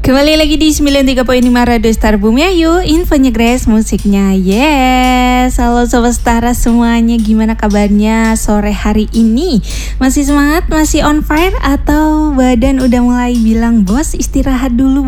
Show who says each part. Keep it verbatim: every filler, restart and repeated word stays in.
Speaker 1: Kembali lagi di sembilan puluh tiga koma lima Radio Star Bumi Ayu, infonya Grace, musiknya yes. Halo Sobat Setara semuanya, gimana kabarnya sore hari ini? Masih semangat, masih on fire, atau badan udah mulai bilang bos istirahat dulu